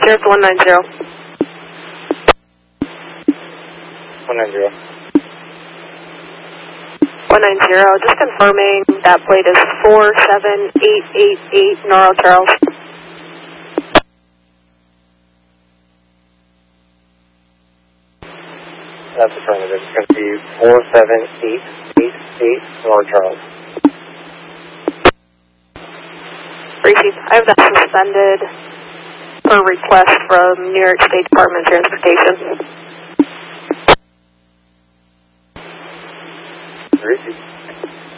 here at the 190. 190. 190, just confirming that plate is 47888 North Charles. That's affirmative. It's going to be 47888 North Charles. Receive. I have that suspended per request from New York State Department of Transportation. Receive.